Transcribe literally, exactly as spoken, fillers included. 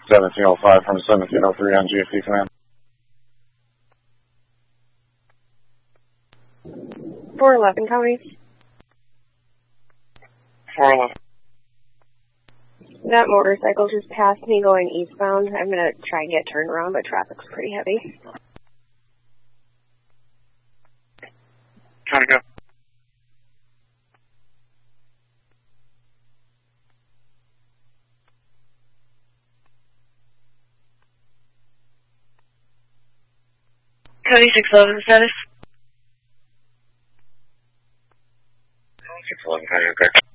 seventeen oh five from seventeen oh three on G F D command. four eleven, County. four eleven. That motorcycle just passed me going eastbound. I'm going to try and get turned around, but traffic's pretty heavy. County, go. Cody six eleven status. six eleven, County, okay.